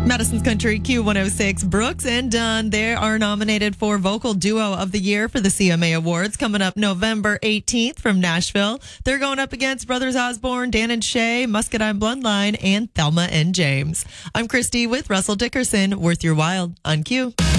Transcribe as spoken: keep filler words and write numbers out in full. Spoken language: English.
Madison's Country Q one oh six. Brooks and Dunn, they are nominated for Vocal Duo of the Year for the C M A Awards coming up November eighteenth from Nashville. They're going up against Brothers Osborne, Dan and Shay, Muscadine Bloodline, and Thelma and James. I'm Christy with Russell Dickerson. Worth Your While on Q.